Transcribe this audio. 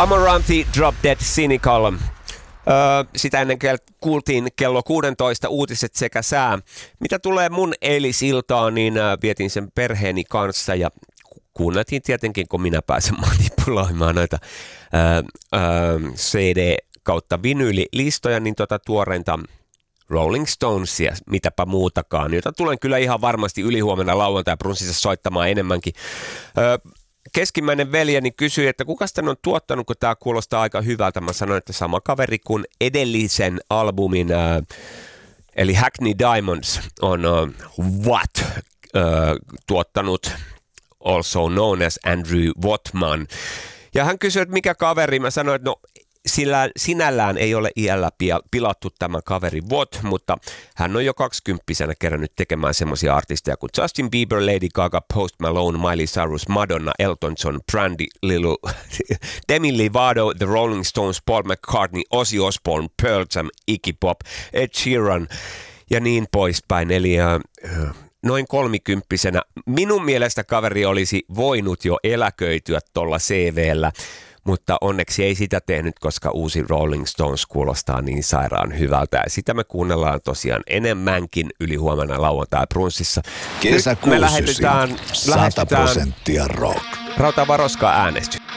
Amaranthi, Drop Dead Cynical. Sitä ennen kuultiin kello 16 uutiset sekä sää. Mitä tulee mun eilisiltaan, niin vietin sen perheeni kanssa ja kuunneltiin tietenkin, kun minä pääsen manipuloimaan noita CD kautta vinyylilistoja, niin tuoreinta Rolling Stonesia, mitäpä muutakaan, jota tulen kyllä ihan varmasti ylihuomenna lauantai-brunssissa soittamaan enemmänkin. Keskimmäinen veljeni kysyi, että kuka tämän on tuottanut, kun tämä kuulostaa aika hyvältä. Mä sanoin, että sama kaveri kuin edellisen albumin, eli Hackney Diamonds on What tuottanut, also known as Andrew Wotman. Ja hän kysyi, että mikä kaveri. Mä sanoin, että no sillä sinällään ei ole iällä pilattu tämä kaveri Watt, mutta hän on jo 20-vuotiaana kerännyt tekemään semmoisia artisteja kuin Justin Bieber, Lady Gaga, Post Malone, Miley Cyrus, Madonna, Elton John, Brandy, Demi Lovato, The Rolling Stones, Paul McCartney, Ozzy Osbourne, Pearl Jam, Iggy Pop, Ed Sheeran ja niin poispäin. Eli noin 30-vuotiaana minun mielestä kaveri olisi voinut jo eläköityä tuolla CV:llä. Mutta onneksi ei sitä tehnyt, koska uusi Rolling Stones kuulostaa niin sairaan hyvältä. Ja sitä me kuunnellaan tosiaan enemmänkin ylihuomenna lauantai-brunssissa. Kesäkuusi, 100% rock. Rautavaroskaa äänestys.